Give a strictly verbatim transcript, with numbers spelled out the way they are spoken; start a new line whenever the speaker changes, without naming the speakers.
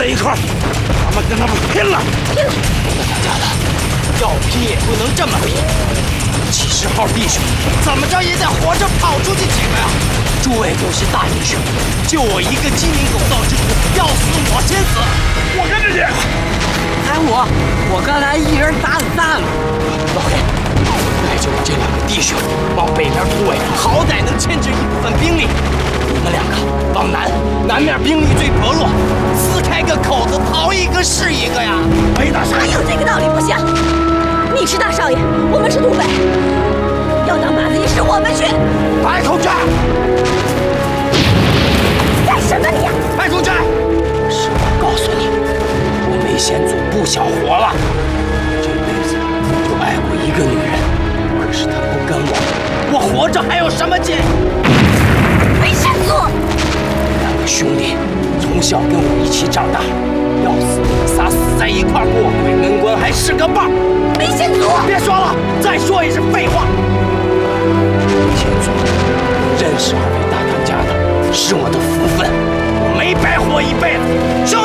在一块儿，咱们跟他们拼了！
拼了！大家的，要拼也不能这么拼。七十号弟兄，怎么着也得活着跑出去几个呀！诸位都是大英雄，就我一个鸡鸣狗盗之徒，要死我先死！
我跟着你。
还我，我刚才一人打死三个。
老黑，带着我这两个弟兄往北边突围，好歹能牵制一部分兵力。你们两个往南，南面兵力最薄弱，撕开个口子，逃一个是一个呀！
哎，大少爷，
哪有这个道理？不行，你是大少爷，我们是土匪，要当靶子也是我们去。
白同志，
干什么你呀？
白同志，是我告诉你，我梅先祖不想活了，这辈子就爱过一个女人，可是她不跟我，我活着还有什么劲？
梅先祖，
两个兄弟从小跟我一起长大，要死你们仨死在一块儿，过鬼门关还是个伴儿。
梅先祖，
别说了，再说也是废话。梅先祖，认识二位大当家的是我的福分，我没白活一辈子。兄